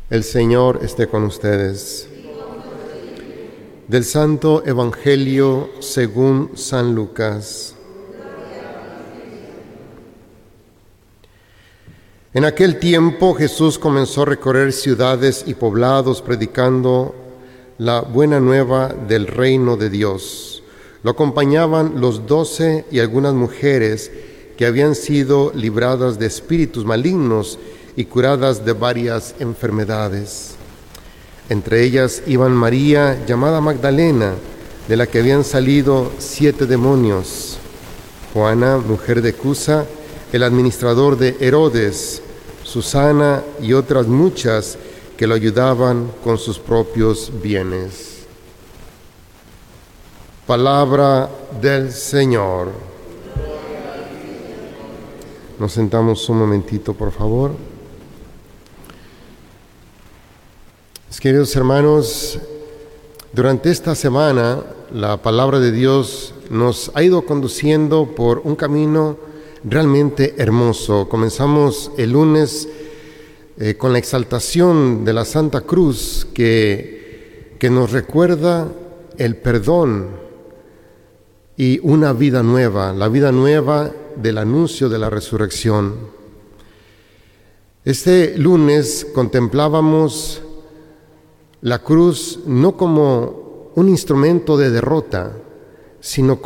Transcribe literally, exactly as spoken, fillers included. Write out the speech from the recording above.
El Señor esté con ustedes. Del Santo Evangelio según San Lucas. En aquel tiempo Jesús comenzó a recorrer ciudades y poblados predicando la buena nueva del reino de Dios. Lo acompañaban los doce y algunas mujeres que habían sido libradas de espíritus malignos y curadas de varias enfermedades. Entre ellas iban María, llamada Magdalena, de la que habían salido siete demonios; Juana, mujer de Cusa, el administrador de Herodes; Susana y otras muchas que lo ayudaban con sus propios bienes. Palabra del Señor. Nos sentamos un momentito, por favor. Queridos hermanos, durante esta semana la palabra de Dios nos ha ido conduciendo por un camino realmente hermoso. Comenzamos el lunes eh, con la exaltación de la Santa Cruz que, que nos recuerda el perdón y una vida nueva, la vida nueva del anuncio de la resurrección. Este lunes contemplábamos la cruz no como un instrumento de derrota, sino